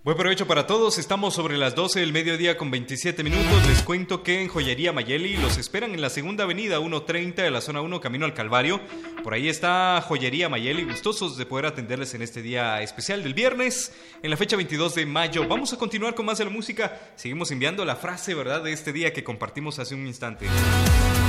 Buen provecho para todos, estamos sobre las 12 del mediodía con 27 minutos. Les cuento que en Joyería Mayeli los esperan en la segunda avenida 130 de la zona 1, camino al Calvario. Por ahí está Joyería Mayeli, gustosos de poder atenderles en este día especial del viernes, en la fecha 22 de mayo. Vamos a continuar con más de la música, seguimos enviando la frase, ¿verdad?, de este día que compartimos hace un instante.